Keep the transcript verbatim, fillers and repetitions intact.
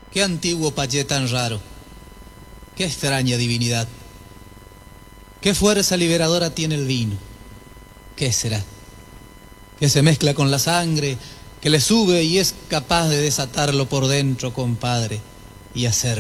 Qué antiguo payé tan raro, qué extraña divinidad, qué fuerza liberadora tiene el vino. ¿Qué será? Que se mezcla con la sangre, que le sube y es capaz de desatarlo por dentro, compadre, y hacerlo